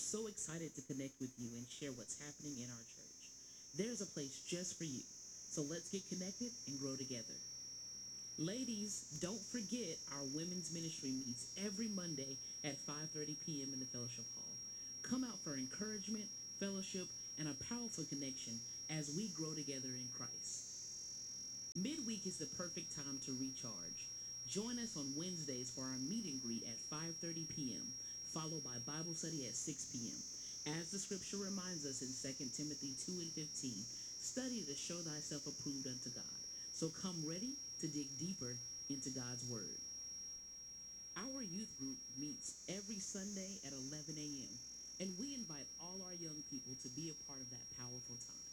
so excited to connect with you and share what's happening in our church. There's a place just for you. So let's get connected and grow together. Ladies, don't forget our women's ministry meets every Monday at 5:30 p.m. in the fellowship hall. Come out for encouragement, fellowship, and a powerful connection as we grow together in Christ. Midweek is the perfect time to recharge. Join us on Wednesdays for our meet and greet at 5:30 p.m., followed by Bible study at 6 p.m. As the scripture reminds us in 2 Timothy 2 and 15, study to show thyself approved unto God. So come ready to dig deeper into God's word. Our youth group meets every Sunday at 11 a.m., and we invite all our young people to be a part of that powerful time.